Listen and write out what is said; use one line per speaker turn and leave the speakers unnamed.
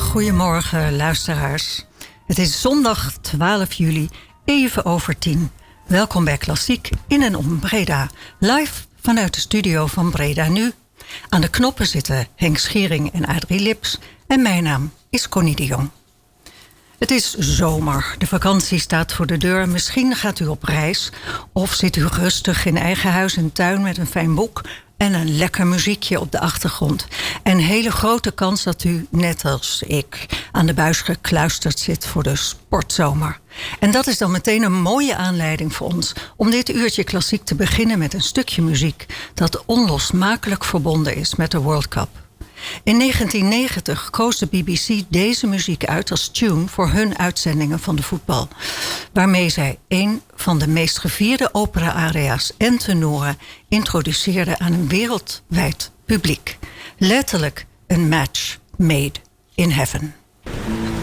Goedemorgen luisteraars. Het is zondag 12 juli, even over 10. Welkom bij Klassiek in en om Breda. Live vanuit de studio van Breda Nu. Aan de knoppen zitten Henk Schiering en Adrie Lips. En mijn naam is Connie de Jong. Het is zomer. De vakantie staat voor de deur. Misschien gaat u op reis. Of zit u rustig in eigen huis en tuin met een fijn boek en een lekker muziekje op de achtergrond. En een hele grote kans dat u, net als ik, aan de buis gekluisterd zit voor de sportzomer. En dat is dan meteen een mooie aanleiding voor ons om dit uurtje klassiek te beginnen met een stukje muziek dat onlosmakelijk verbonden is met de World Cup. In 1990 koos de BBC deze muziek uit als tune voor hun uitzendingen van de voetbal, waarmee zij een van de meest gevierde opera-aria's en tenoren introduceerden aan een wereldwijd publiek. Letterlijk een match made in heaven.